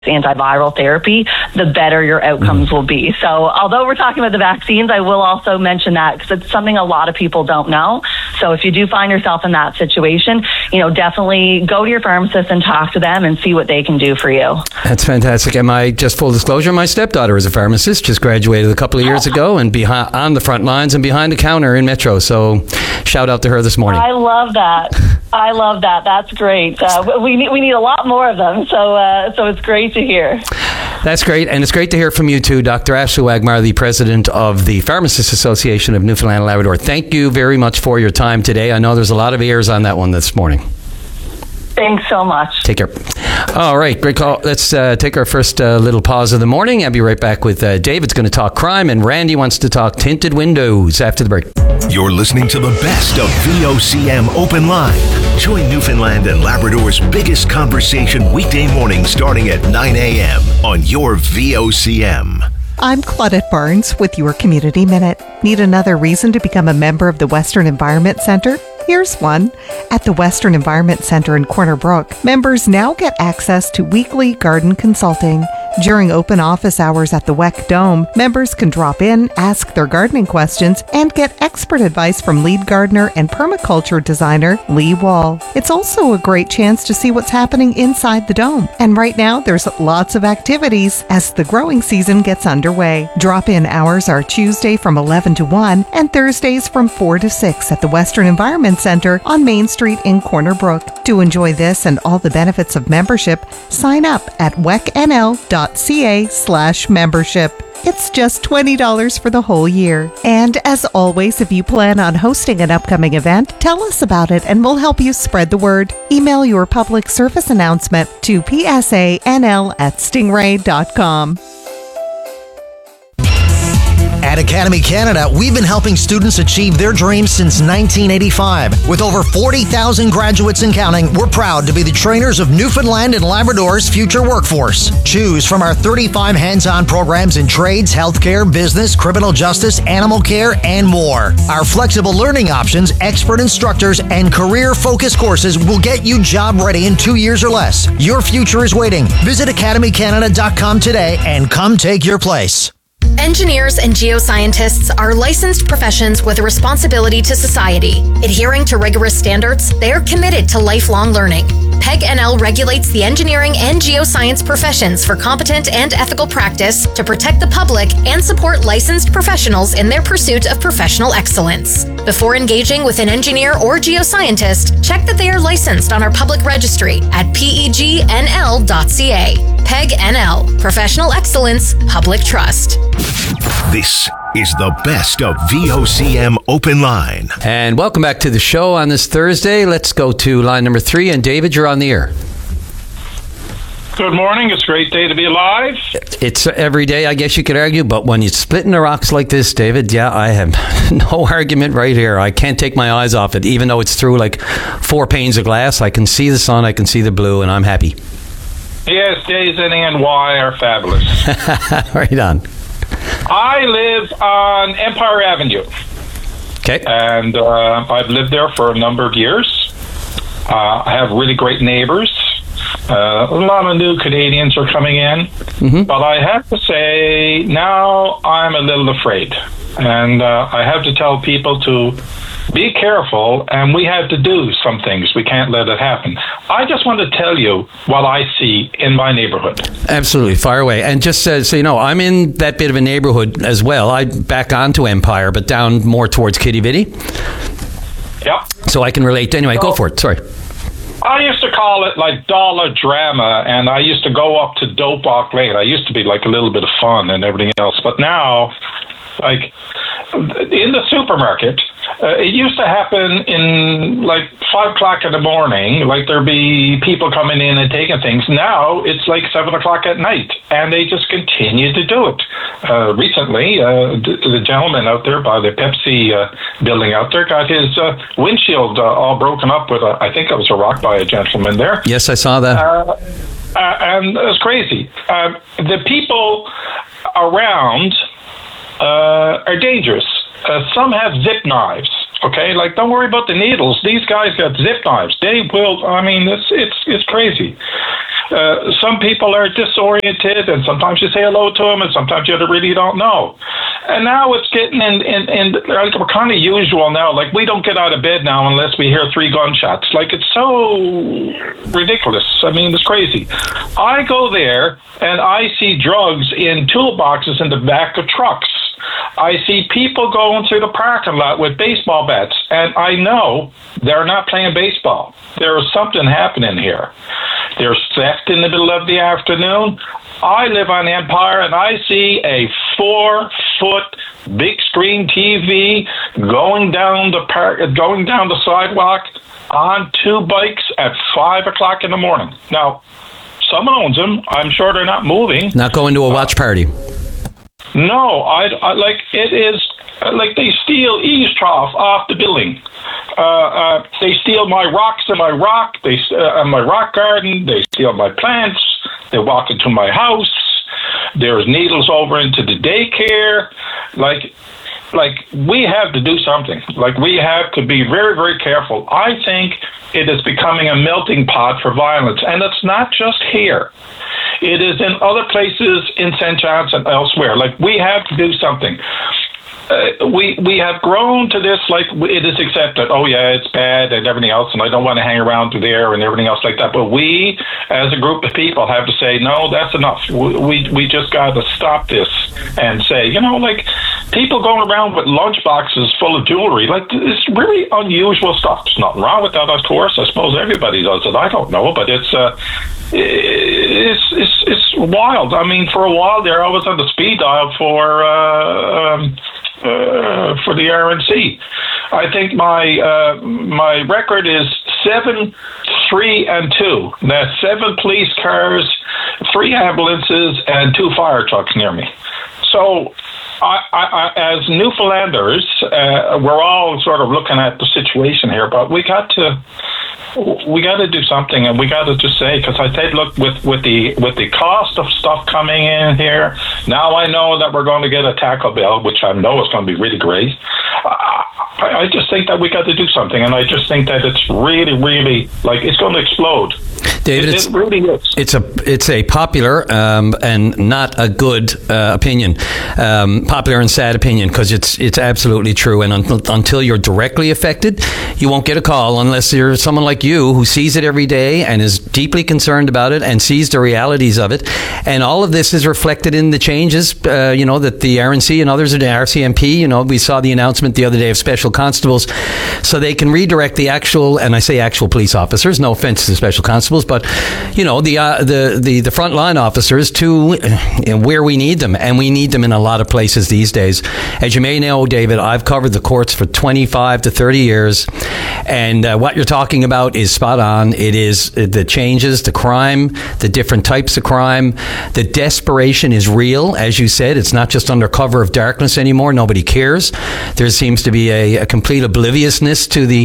antiviral therapy, the better your outcomes will be. So although we're talking about the vaccines, I will also mention that because it's something a lot of people don't know. So if you do find yourself in that situation, definitely go to your pharmacist and talk to them and see what they can do for you. That's fantastic. Just full disclosure, my stepdaughter is a pharmacist, just graduated a couple of years ago and on the front lines and behind the counter in Metro. So shout out to her this morning. I love that. That's great. We need a lot more of them. So it's great to hear. That's great. And it's great to hear from you too, Dr. Ashley Wagmar, the president of the Pharmacists Association of Newfoundland and Labrador. Thank you very much for your time today. I know there's a lot of ears on that one this morning. Thanks so much. Take care. All right, great call. Let's take our first little pause of the morning. I'll be right back with David's going to talk crime, and Randy wants to talk tinted windows after the break. You're listening to the best of VOCM Open Line. Join Newfoundland and Labrador's biggest conversation weekday morning starting at 9 a.m. on your VOCM. I'm Claudette Barnes with your Community Minute. Need another reason to become a member of the Western Environment Centre? Here's one. At the Western Environment Centre in Corner Brook, members now get access to weekly garden consulting. During open office hours at the WEC Dome, members can drop in, ask their gardening questions, and get expert advice from lead gardener and permaculture designer Lee Wall. It's also a great chance to see what's happening inside the dome. And right now, there's lots of activities as the growing season gets underway. Drop-in hours are Tuesday from 11 to 1 and Thursdays from 4 to 6 at the Western Environment Centre on Main Street in Corner Brook. To enjoy this and all the benefits of membership, sign up at wecnl.ca/membership. It's just $20 for the whole year. And as always, if you plan on hosting an upcoming event, tell us about it and we'll help you spread the word. Email your public service announcement to psanl@stingray.com. At Academy Canada, we've been helping students achieve their dreams since 1985. With over 40,000 graduates and counting, we're proud to be the trainers of Newfoundland and Labrador's future workforce. Choose from our 35 hands-on programs in trades, healthcare, business, criminal justice, animal care, and more. Our flexible learning options, expert instructors, and career-focused courses will get you job-ready in 2 years or less. Your future is waiting. Visit academycanada.com today and come take your place. Engineers and geoscientists are licensed professions with a responsibility to society. Adhering to rigorous standards, they are committed to lifelong learning. PEG-NL regulates the engineering and geoscience professions for competent and ethical practice to protect the public and support licensed professionals in their pursuit of professional excellence. Before engaging with an engineer or geoscientist, check that they are licensed on our public registry at pegnl.ca. PEG-NL, Professional Excellence, Public Trust. This is the best of VOCM Open Line. And welcome back to the show on this Thursday. Let's go to line number 3. And David, you're on the air. Good morning. It's a great day to be alive. It's every day, I guess you could argue. But when you're splitting the rocks like this, David, I have no argument right here. I can't take my eyes off it. Even though it's through like 4 panes of glass, I can see the sun, I can see the blue, and I'm happy. Yes, days in NY are fabulous. Right on. I live on Empire Avenue. Okay. And I've lived there for a number of years. I have really great neighbors. A lot of new Canadians are coming in. Mm-hmm. But I have to say, now I'm a little afraid. And I have to tell people to be careful, and we have to do some things. We can't let it happen. I just want to tell you what I see in my neighborhood. Absolutely. Fire away. And just so you know, I'm in that bit of a neighborhood as well. I back onto Empire, but down more towards Kitty Vitty. Yeah. So I can relate. Anyway, go for it. Sorry. I used to call it like dollar drama, and I used to go up to Dopok Lane. I used to be like a little bit of fun and everything else. But now, like in the supermarket, it used to happen in like 5 o'clock in the morning, like there'd be people coming in and taking things. Now it's like 7 o'clock at night, and they just continue to do it. Recently, the gentleman out there by the Pepsi building out there got his windshield all broken up with, I think it was a rock by a gentleman there. Yes, I saw that. And it was crazy. The people around are dangerous. Some have zip knives, Okay, like don't worry about the needles. These guys got zip knives. They will. I mean, it's crazy. Some people are disoriented, and sometimes you say hello to them, and sometimes you really don't know. And now it's getting in like we're kind of usual now. Like we don't get out of bed now unless we hear 3 gunshots. Like it's so ridiculous. I mean, it's crazy. I go there and I see drugs in toolboxes in the back of trucks. I see people going through the parking lot with baseball bats, and I know they're not playing baseball. There is something happening here. There's theft in the middle of the afternoon. I live on Empire, and I see a 4-foot big screen TV going down the sidewalk on 2 bikes at 5 o'clock in the morning. Now, someone owns them. I'm sure they're not moving. Not going to a watch party. No, I like it is like they steal eaves trough off the building. They steal my rocks in my rock. My rock garden. They steal my plants. They walk into my house. There's needles over into the daycare. Like we have to do something. Like we have to be very, very careful. I think it is becoming a melting pot for violence, and it's not just here. It is in other places in St. John's and elsewhere. Like, we have to do something. We have grown to this, like, it is accepted. Oh, yeah, it's bad and everything else, and I don't want to hang around there and everything else like that. But we, as a group of people, have to say, no, that's enough. We just got to stop this and say, you know, like, people going around with lunch boxes full of jewelry, like, it's really unusual stuff. There's nothing wrong with that, of course. I suppose everybody does it. I don't know, but it's wild. I mean, for a while there, I was on the speed dial for the RNC. I think my record is 7, 3, and 2. That's 7 police cars, 3 ambulances, and 2 fire trucks near me. So, I, as Newfoundlanders, we're all sort of looking at the situation here, but we got to do something, and we got to just say, because I said, look, with the cost of stuff coming in here, now I know that we're going to get a Taco Bell, which I know is going to be really great. I just think that we got to do something, and I just think that it's really, really, like, it's going to explode. David, it really is. It's a popular and not a good opinion, popular and sad opinion, because it's absolutely true. And until you're directly affected, you won't get a call unless you're someone like you who sees it every day and is deeply concerned about it and sees the realities of it. And all of this is reflected in the changes, that the RNC and others at the RCMP, we saw the announcement the other day of special constables, so they can redirect the actual, and I say actual police officers, no offense to special constables, but the frontline officers to where we need them, and we need them in a lot of places these days. As you may know, David, I've covered the courts for 25 to 30 years, and what you're talking about is spot on. It is the changes, the crime, the different types of crime. The desperation is real, as you said. It's not just under cover of darkness anymore. Nobody cares. There seems to be a complete obliviousness to the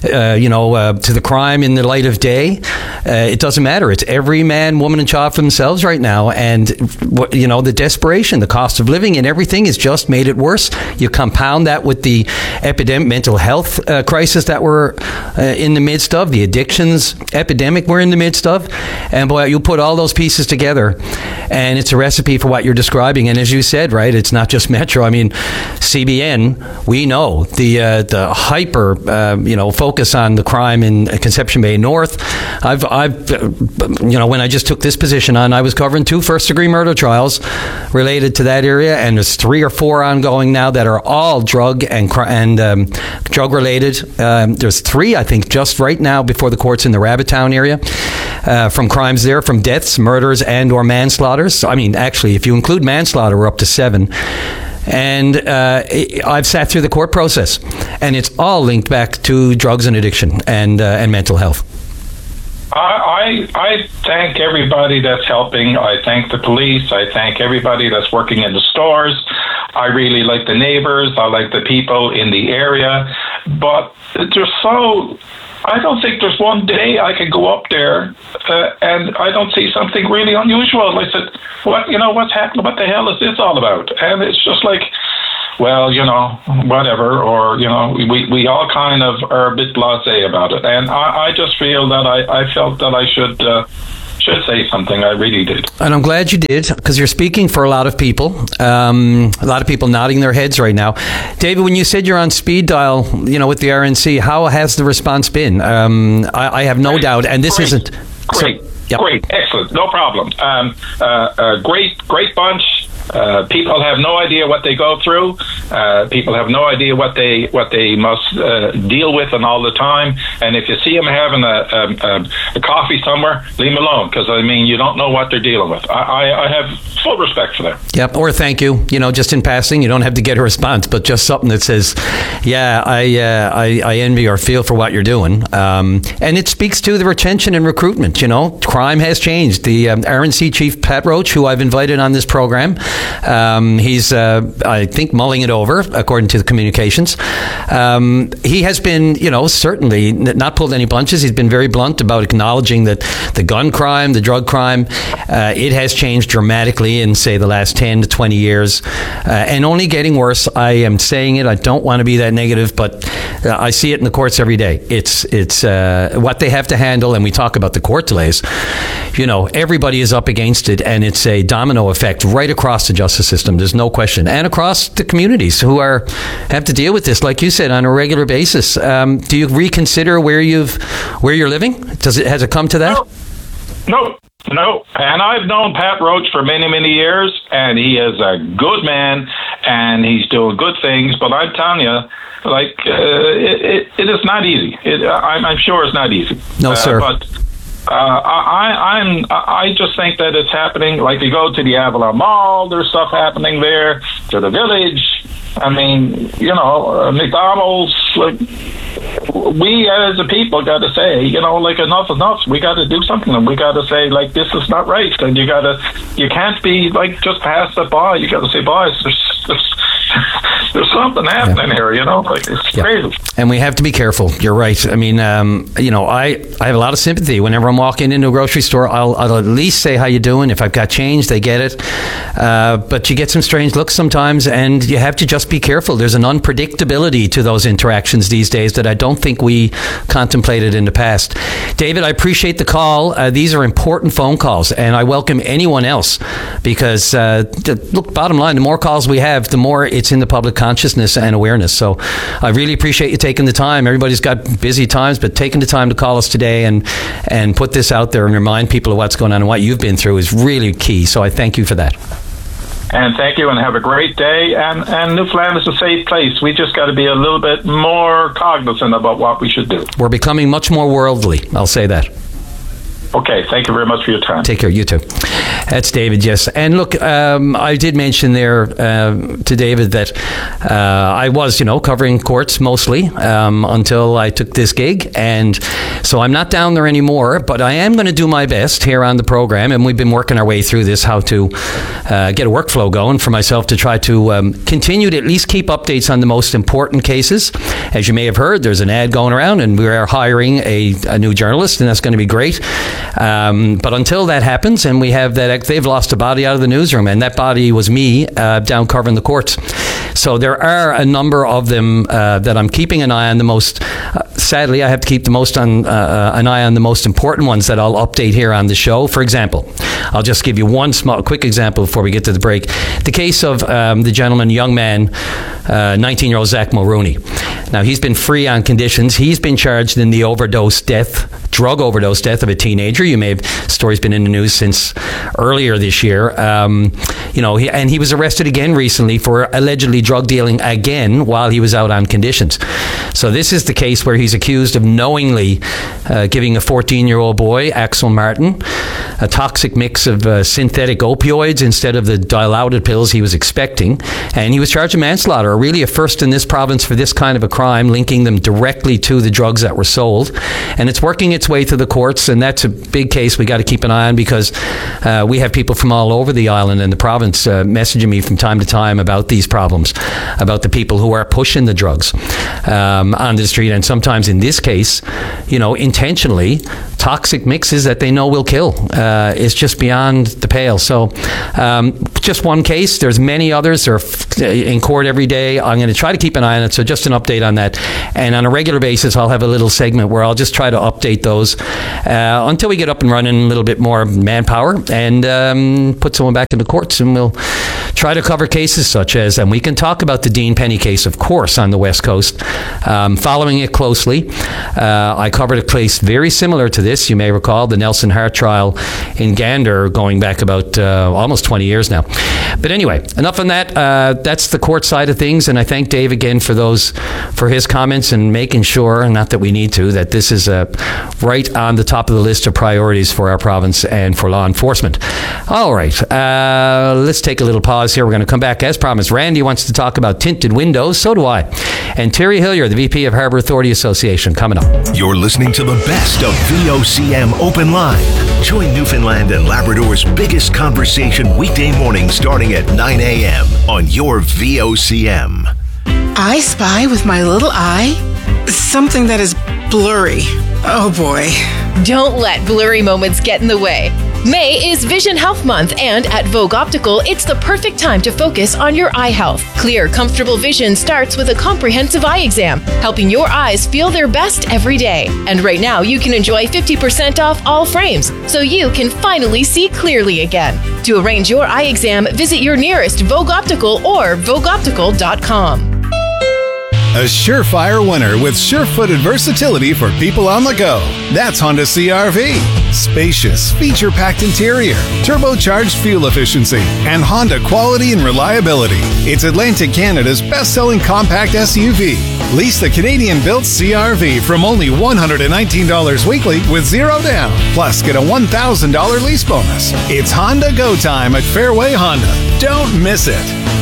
to the crime in the light of day. It doesn't matter. It's every man, woman, and child for themselves right now. And, the desperation, the cost of living and everything has just made it worse. You compound that with the epidemic mental health crisis that we're in the midst of, the addictions epidemic we're in the midst of. And, boy, you put all those pieces together, and it's a recipe for what you're describing. And as you said, right, it's not just Metro. I mean, CBN, we know the hyper, focus on the crime in Conception Bay North. I've when I just took this position on, I was covering 2 first-degree murder trials related to that area, and there's 3 or 4 ongoing now that are all drug and drug-related. There's 3, I think, just right now before the courts in the Rabbitown area, from crimes there, from deaths, murders, and or manslaughters. So, I mean, actually, if you include manslaughter, we're up to 7. And I've sat through the court process, and it's all linked back to drugs and addiction and mental health. I thank everybody that's helping. I thank the police. I thank everybody that's working in the stores. I really like the neighbors. I like the people in the area. But I don't think there's one day I could go up there and I don't see something really unusual. I said, what's happening? What the hell is this all about? And it's just like, well, whatever, or, we all kind of are a bit blasé about it. And I just feel that I felt that I should say something. I really did. And I'm glad you did, because you're speaking for a lot of people. A lot of people nodding their heads right now. David, when you said you're on speed dial, with the RNC, how has the response been? I have no doubt, and this isn't... Great. Yep. Great, excellent, no problem. Great bunch. People have no idea what they go through. People have no idea what they must deal with and all the time. And if you see them having a coffee somewhere, leave them alone, because you don't know what they're dealing with. I have full respect for them. Yep. Or thank you. Just in passing, you don't have to get a response, but just something that says, "Yeah, I envy or feel for what you're doing." And it speaks to the retention and recruitment. Crime has changed. The RNC chief, Pat Roach, who I've invited on this program, he's, I think, mulling it over, according to the communications. He has been, certainly not pulled any punches. He's been very blunt about acknowledging that the gun crime, the drug crime, it has changed dramatically in, say, the last 10 to 20 years, and only getting worse. I am saying it. I don't want to be that negative, but I see it in the courts every day. It's what they have to handle, and we talk about the court delays. Everybody is up against it, and it's a domino effect right across the justice system. There's no question, and across the communities who have to deal with this, like you said, on a regular basis. Do you reconsider where you're living? Has it come to that? No. And I've known Pat Roach for many, many years, and he is a good man, and he's doing good things. But I'm telling you, it is not easy. I'm sure it's not easy. No, sir. But I just think that it's happening. Like, you go to the Avalon Mall, there's stuff happening there. To the Village, McDonald's. We as a people got to say, enough is enough. We got to do something, and we got to say, this is not right. And you can't be just pass it by. You got to say, boys, there's something happening here. It's crazy. And we have to be careful. You're right. I have a lot of sympathy whenever I'm walking into a grocery store. I'll at least say how you doing. If I've got change, they get it. But you get some strange looks sometimes, and you have to just be careful. There's an unpredictability to those interactions these days that I don't think we contemplated in the past. David, I appreciate the call. These are important phone calls, and I welcome anyone else, because look, bottom line, the more calls we have, the more it's in the public consciousness and awareness. So I really appreciate you taking the time. Everybody's got busy times, but taking the time to call us today and put this out there and remind people of what's going on and what you've been through is really key. So I thank you for that. And thank you, and have a great day. And Newfoundland is a safe place. We just got to be a little bit more cognizant about what we should do. We're becoming much more worldly. I'll say that. Okay, thank you very much for your time. Take care, you too. That's David, yes. And look, I did mention there to David that I was, covering courts mostly until I took this gig. And so I'm not down there anymore, but I am going to do my best here on the program. And we've been working our way through this, how to get a workflow going for myself to try to continue to at least keep updates on the most important cases. As you may have heard, there's an ad going around, and we are hiring a new journalist, and that's going to be great. But until that happens, and we have that, they've lost a body out of the newsroom, and that body was me down covering the courts. So there are a number of them that I'm keeping an eye on. The most, sadly, I have to keep the most on an eye on the most important ones that I'll update here on the show. For example, I'll just give you one quick example before we get to the break. The case of the gentleman, young man, 19-year-old Zach Mulrooney. Now, he's been free on conditions. He's been charged in the drug overdose death of a teenager. You may have, story's been in the news since earlier this year. And he was arrested again recently for allegedly drug dealing again while he was out on conditions. So this is the case where he's accused of knowingly giving a 14-year-old boy, Axel Martin, a toxic mix of synthetic opioids instead of the dilaudid pills he was expecting. And he was charged with manslaughter, really a first in this province for this kind of a crime, linking them directly to the drugs that were sold. And it's working its way through the courts, and that's a big case we got to keep an eye on, because we have people from all over the island and the province messaging me from time to time about these problems, about the people who are pushing the drugs on the street, and sometimes in this case, intentionally toxic mixes that they know will kill. It's just beyond the pale. So just one case. There's many others. They're in court every day. I'm going to try to keep an eye on it. So just an update on that. And on a regular basis, I'll have a little segment where I'll just try to update those until we get up and running, a little bit more manpower, and put someone back in the courts. And we'll try to cover cases such as, and we can talk about the Dean Penny case, of course, on the West Coast. Following it closely, I covered a case very similar to this. You may recall the Nelson Hart trial in Gander, going back about almost 20 years now. But anyway, enough on that. That's the court side of things, and I thank Dave again for his comments and making sure, not that we need to, that this is right on the top of the list of priorities for our province and for law enforcement. All right, let's take a little pause here. We're going to come back as promised. Randy wants to talk about tinted windows. So do I. And Terry Hillier, the VP of Harbour Authority Association, coming up. You're listening to the best of VOCM Open Line. Join Newfoundland and Labrador's biggest conversation weekday morning starting at 9 a.m. on your VOCM. I spy with my little eye something that is blurry. Oh boy. Don't let blurry moments get in the way. May is Vision Health Month, and at Vogue Optical, it's the perfect time to focus on your eye health. Clear, comfortable vision starts with a comprehensive eye exam, helping your eyes feel their best every day. And right now, you can enjoy 50% off all frames, so you can finally see clearly again. To arrange your eye exam, visit your nearest Vogue Optical or VogueOptical.com. A surefire winner with sure-footed versatility for people on the go. That's Honda CR-V. Spacious, feature-packed interior, turbocharged fuel efficiency, and Honda quality and reliability. It's Atlantic Canada's best-selling compact SUV. Lease the Canadian-built CR-V from only $119 weekly with zero down. Plus, get a $1,000 lease bonus. It's Honda Go Time at Fairway Honda. Don't miss it.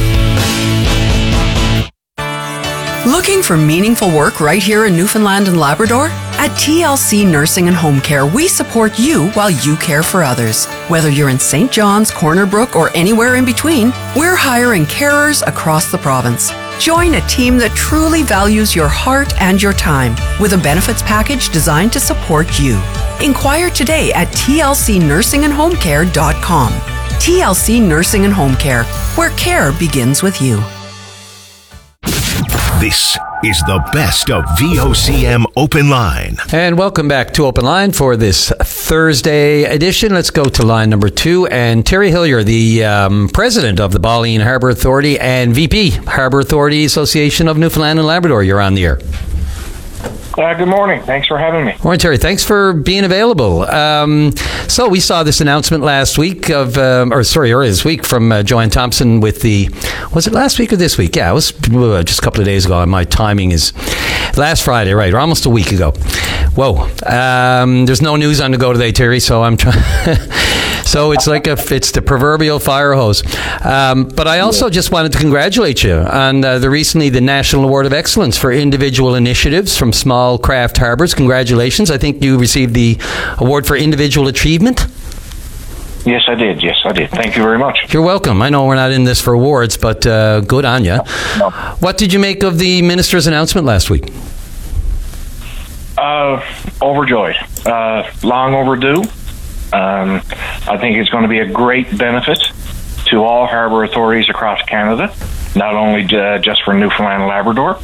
Looking for meaningful work right here in Newfoundland and Labrador? At TLC Nursing and Home Care, we support you while you care for others. Whether you're in St. John's, Corner Brook, or anywhere in between, we're hiring carers across the province. Join a team that truly values your heart and your time with a benefits package designed to support you. Inquire today at tlcnursingandhomecare.com. TLC Nursing and Home Care, where care begins with you. This is the best of VOCM Open Line. And welcome back to Open Line for this Thursday edition. Let's go to line number 2. And Terry Hillier, the president of the Ballyeen Harbour Authority and VP, Harbour Authority Association of Newfoundland and Labrador. You're on the air. Good morning. Thanks for having me. Morning, Terry. Thanks for being available. So we saw this announcement last week earlier this week from Joanne Thompson with was it last week or this week? Yeah, it was just a couple of days ago. My timing is last Friday, right, or almost a week ago. Whoa. There's no news on the go today, Terry, so I'm trying... So it's like it's the proverbial fire hose. But I also just wanted to congratulate you on the National Award of Excellence for Individual Initiatives from Small Craft Harbours. Congratulations. I think you received the Award for Individual Achievement. Yes, I did. Thank you very much. You're welcome. I know we're not in this for awards, but good on you. No. What did you make of the minister's announcement last week? Overjoyed. Long overdue. I think it's going to be a great benefit to all harbour authorities across Canada, not only just for Newfoundland and Labrador.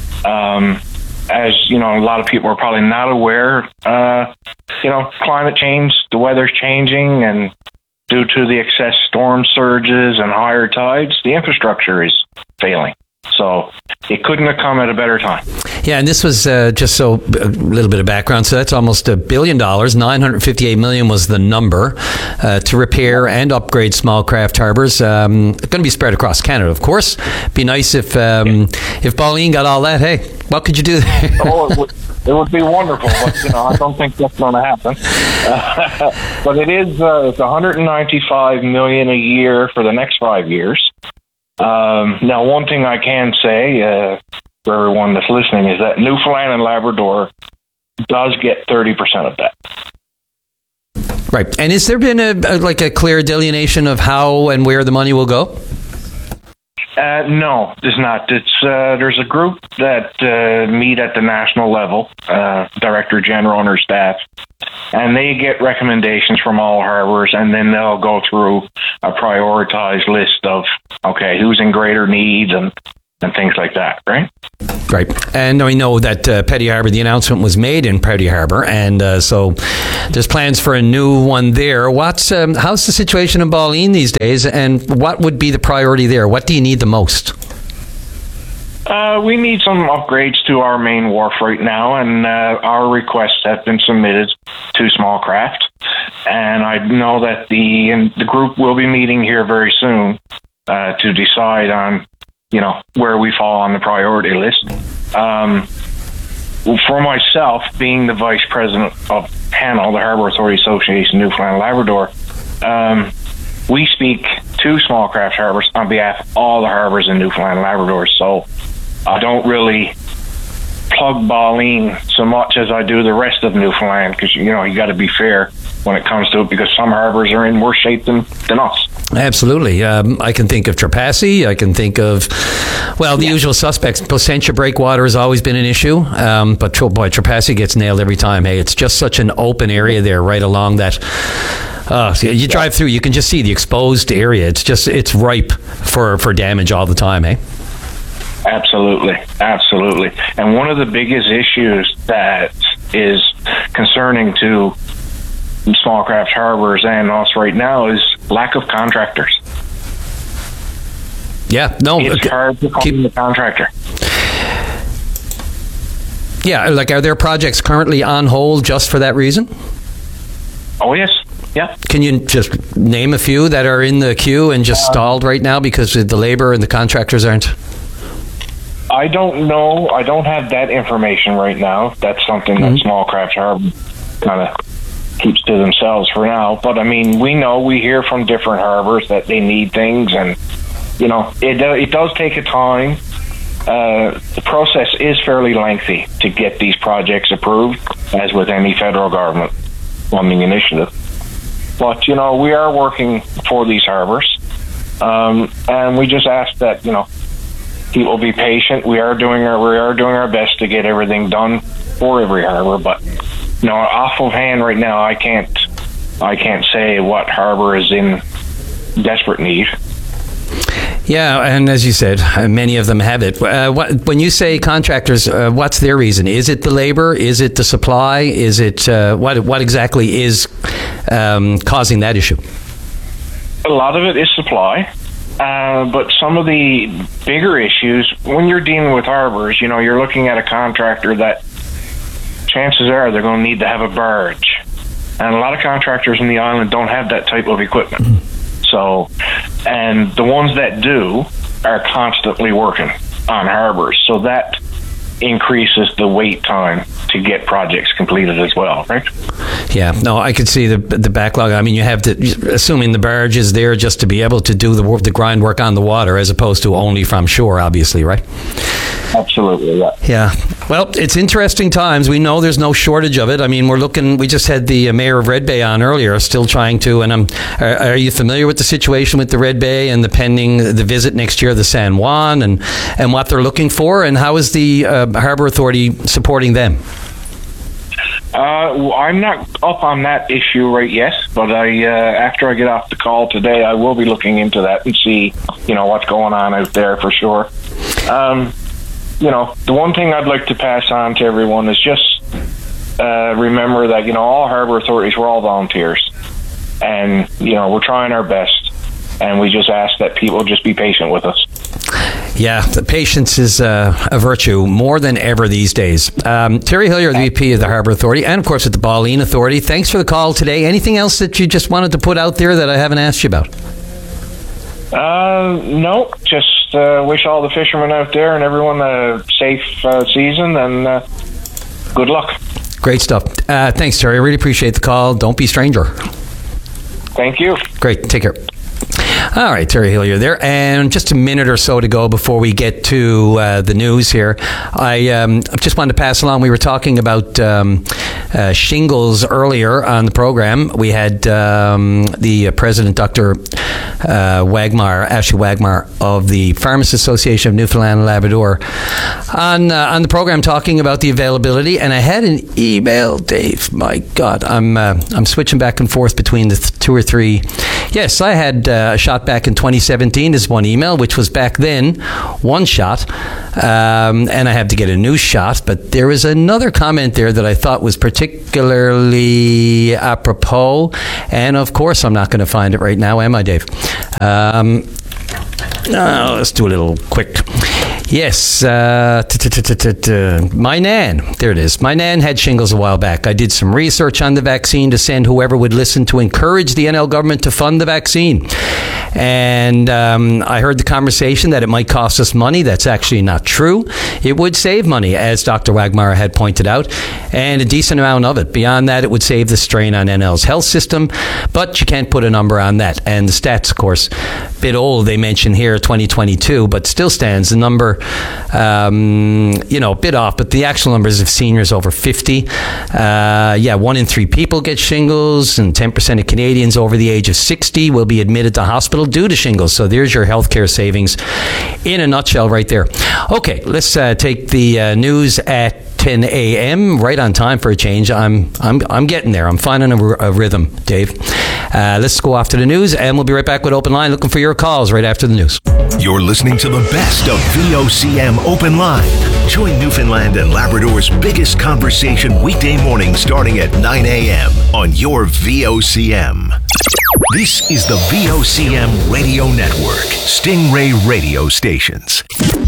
As you know, a lot of people are probably not aware, climate change, the weather's changing, and due to the excess storm surges and higher tides, the infrastructure is failing. So it couldn't have come at a better time. Yeah, and this was just so a little bit of background. So that's almost $1 billion. $958 million was the number to repair and upgrade small craft harbours. Going to be spread across Canada, of course. Be nice if Ballyeen got all that. Hey, what could you do there? It would be wonderful, but I don't think that's going to happen. But it is it's $195 million a year for the next 5 years. Now, one thing I can say for everyone that's listening is that Newfoundland and Labrador does get 30% of that. Right. And has there been a clear delineation of how and where the money will go? No, it's not. It's there's a group that meet at the national level, Director General and her staff, and they get recommendations from all harbors, and then they'll go through a prioritized list of, okay, who's in greater need and things like that, right? Right. And we know that Petty Harbour, the announcement was made in Petty Harbour, and so there's plans for a new one there. How's the situation in Balleen these days, and what would be the priority there? What do you need the most? We need some upgrades to our main wharf right now, and our requests have been submitted to Small Craft. And I know that the group will be meeting here very soon to decide on, where we fall on the priority list. For myself, being the vice president of HANL, the Harbour Authority Association Newfoundland and Labrador, we speak to Small Craft Harbours on behalf of all the harbours in Newfoundland and Labrador. So I don't really plug Balleen so much as I do the rest of Newfoundland, because you got to be fair when it comes to it, because some harbours are in worse shape than us. Absolutely. I can think of Trepassey. I can think of, the usual suspects. Placentia breakwater has always been an issue, but Trepassey gets nailed every time. Hey, it's just such an open area there right along that. You drive through, you can just see the exposed area. It's ripe for damage all the time, eh? Absolutely. And one of the biggest issues that is concerning to Small Craft Harbours and us right now is lack of contractors. Yeah, no. It's hard to find a contractor. Yeah, are there projects currently on hold just for that reason? Oh, yes. Yeah. Can you just name a few that are in the queue and just stalled right now because the labor and the contractors aren't? I don't know. I don't have that information right now. That's something that Small Craft Harbour kind of keeps to themselves for now. But we hear from different harbors that they need things, and it does take a time. The process is fairly lengthy to get these projects approved, as with any federal government funding initiative. But we are working for these harbors, and we just ask that people be patient. We are doing our best to get everything done for every harbor, but off of hand right now, I can't say what harbor is in desperate need. Yeah, and as you said, many of them have it. When you say contractors, what's their reason? Is it the labor? Is it the supply? Is it what exactly is causing that issue? A lot of it is supply. But some of the bigger issues, when you're dealing with harbors, you're looking at a contractor that chances are they're going to need to have a barge. And a lot of contractors in the island don't have that type of equipment. So, and the ones that do are constantly working on harbors. So that increases the wait time to get projects completed as well, right? Yeah, no, I could see the backlog. You have to, assuming the barge is there just to be able to do the grind work on the water as opposed to only from shore, obviously, right? Absolutely, yeah. Yeah. Well, it's interesting times. We know there's no shortage of it. We just had the mayor of Red Bay on earlier, still trying to, and are you familiar with the situation with the Red Bay and the visit next year of the San Juan and what they're looking for, and how is the Harbour Authority supporting them? I'm not up on that issue right yet, but after I get off the call today, I will be looking into that and see, what's going on out there for sure. The one thing I'd like to pass on to everyone is just remember that, all harbour authorities, we're all volunteers, and, we're trying our best, and we just ask that people just be patient with us. Yeah, the patience is a virtue more than ever these days. Terry Hillier, the VP of the Harbour Authority, and of course at the Balleen Authority. Thanks for the call today. Anything else that you just wanted to put out there that I haven't asked you about? No, just wish all the fishermen out there and everyone a safe season, and good luck. Great stuff. Thanks, Terry. I really appreciate the call. Don't be a stranger. Thank you. Great. Take care. All right, Terry Hillier there. And just a minute or so to go before we get to the news here. I just wanted to pass along, we were talking about shingles earlier on the program. We had the President, Dr. Ashley Wagmar of the Pharmacists Association of Newfoundland and Labrador on the program talking about the availability. And I had an email, Dave. My God, I'm switching back and forth between the two or three. Yes, I had a shot back in 2017 is one email, which was back then one shot, and I have to get a new shot. But there was another comment there that I thought was particularly apropos, and of course I'm not going to find it right now, am I, Dave? Let's do a little quick. Yes, my nan, there it is. My nan had shingles a while back. I did some research on the vaccine to send whoever would listen to encourage the NL government to fund the vaccine. And I heard the conversation that it might cost us money. That's actually not true. It would save money, as Dr. Wagmar had pointed out, and a decent amount of it. Beyond that, it would save the strain on NL's health system, but you can't put a number on that. And the stats, of course, a bit old, they mention here 2022, but still stands. The number, a bit off, but the actual numbers of seniors over 50. 1 in 3 people get shingles, and 10% of Canadians over the age of 60 will be admitted to hospital due to shingles. So there's your healthcare savings in a nutshell right there. Okay, let's take the news at 10 a.m. right on time for a change. I'm getting there. I'm finding a rhythm, Dave. Let's go off to the news, and we'll be right back with Open Line, looking for your calls right after the news. You're listening to the best of VOCM Open Line. Join Newfoundland and Labrador's biggest conversation weekday morning starting at 9 a.m. on your VOCM. This is the VOCM Radio Network, Stingray Radio Stations.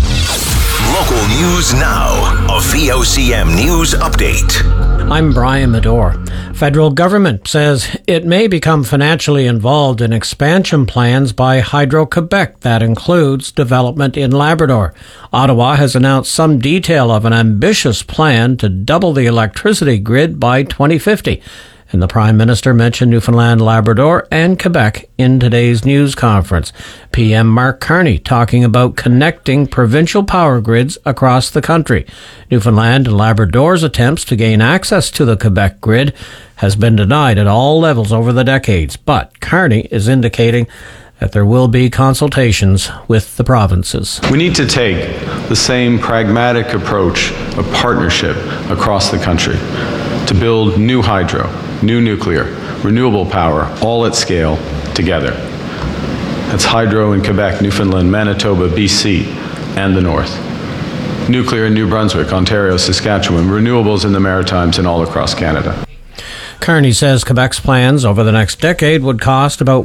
Local news now, a VOCM news update. I'm Brian Medore. Federal government says it may become financially involved in expansion plans by Hydro-Quebec that includes development in Labrador. Ottawa has announced some detail of an ambitious plan to double the electricity grid by 2050. And the Prime Minister mentioned Newfoundland, Labrador, and Quebec in today's news conference. PM Mark Carney talking about connecting provincial power grids across the country. Newfoundland and Labrador's attempts to gain access to the Quebec grid has been denied at all levels over the decades, but Carney is indicating that there will be consultations with the provinces. We need to take the same pragmatic approach of partnership across the country to build new hydro, new nuclear, renewable power, all at scale, together. That's hydro in Quebec, Newfoundland, Manitoba, BC, and the North. Nuclear in New Brunswick, Ontario, Saskatchewan, renewables in the Maritimes and all across Canada. Carney says Quebec's plans over the next decade would cost about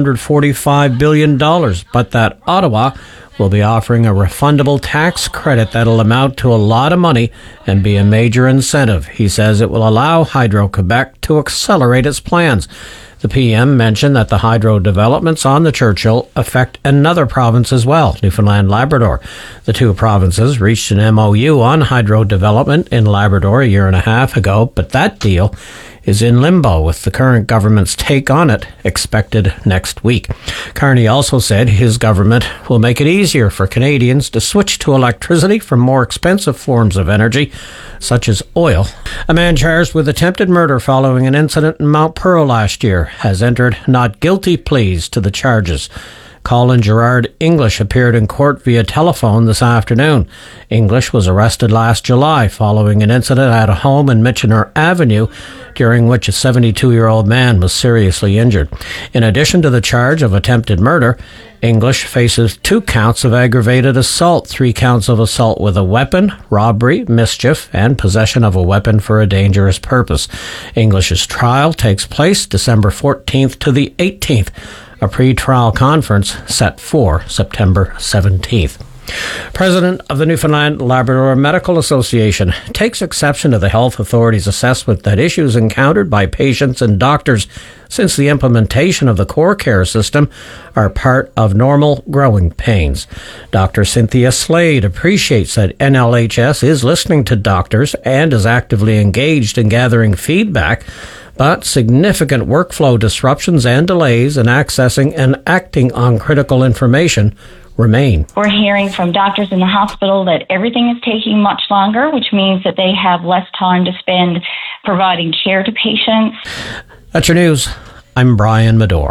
$145 billion, but that Ottawa will be offering a refundable tax credit that'll amount to a lot of money and be a major incentive. He says it will allow Hydro-Quebec to accelerate its plans. The PM mentioned that the hydro developments on the Churchill affect another province as well, Newfoundland, Labrador. The two provinces reached an MOU on hydro development in Labrador a year and a half ago, but that deal is in limbo with the current government's take on it expected next week. Carney also said his government will make it easier for Canadians to switch to electricity from more expensive forms of energy, such as oil. A man charged with attempted murder following an incident in Mount Pearl last year has entered not guilty pleas to the charges. Colin Gerard English appeared in court via telephone this afternoon. English was arrested last July following an incident at a home in Michener Avenue, during which a 72-year-old man was seriously injured. In addition to the charge of attempted murder, English faces 2 counts of aggravated assault, 3 counts of assault with a weapon, robbery, mischief, and possession of a weapon for a dangerous purpose. English's trial takes place December 14th to the 18th. A pre-trial conference set for September 17th. President of the Newfoundland Labrador Medical Association takes exception to the health authority's assessment that issues encountered by patients and doctors since the implementation of the core care system are part of normal growing pains. Dr. Cynthia Slade appreciates that NLHS is listening to doctors and is actively engaged in gathering feedback, but significant workflow disruptions and delays in accessing and acting on critical information remain. We're hearing from doctors in the hospital that everything is taking much longer, which means that they have less time to spend providing care to patients. That's your news. I'm Brian Medore.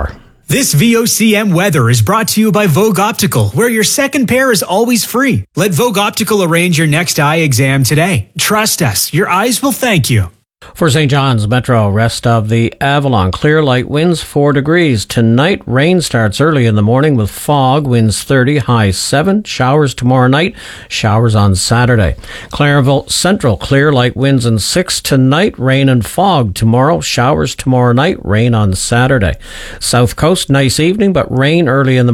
This VOCM weather is brought to you by Vogue Optical, where your second pair is always free. Let Vogue Optical arrange your next eye exam today. Trust us, your eyes will thank you. For St. John's Metro, rest of the Avalon, clear light winds 4 degrees. Tonight, rain starts early in the morning with fog, winds 30, high 7. Showers tomorrow night, showers on Saturday. Clairville Central, clear light winds and 6 tonight, rain and fog tomorrow. Showers tomorrow night, rain on Saturday. South Coast, nice evening, but rain early in the